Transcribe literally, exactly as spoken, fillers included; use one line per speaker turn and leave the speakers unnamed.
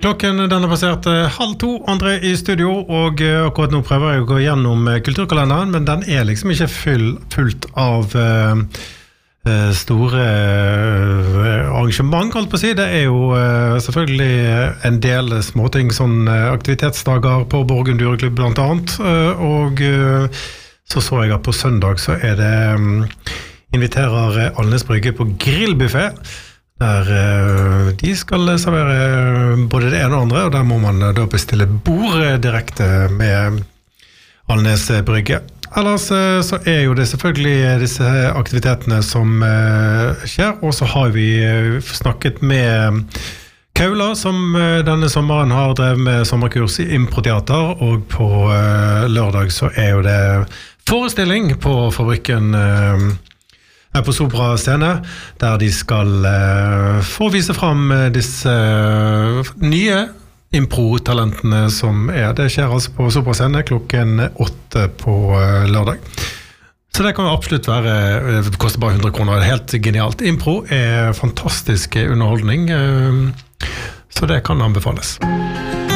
Klokken den har passert halv to, André i studio, og akkurat nå prøver jeg å gå gjennom kulturkalenderen, men den er liksom ikke full, fullt av uh, store uh, arrangement, holdt på å si. Det er jo uh, selvfølgelig en del småting, sånn uh, aktivitetsdager på Borgen Dyreklubb blant annet, uh, og uh, så så jeg at på søndag så er det um, inviterer Alnes Brygge på grillbuffet, der uh, de skal servere både det ene og andre, og der må man uh, da bestille bord direkte med Alnes Brygge. Ellers uh, så er jo det selvfølgelig disse aktivitetene som uh, skjer, og så har vi uh, snakket med Kaula, som uh, denne sommeren har drevet med sommerkurs i improteater, og på uh, lørdag så er jo det forestilling på fabrikken uh, er på Sopra scene, der de skal uh, få vise frem disse uh, nye impro-talentene som er. Det skjer altså på Sopra scene klokken åtte på uh, lørdag. Så det kan jo absolutt være, det koster bare hundre kroner, det er helt genialt. Impro er fantastisk underholdning, uh, så det kan anbefales.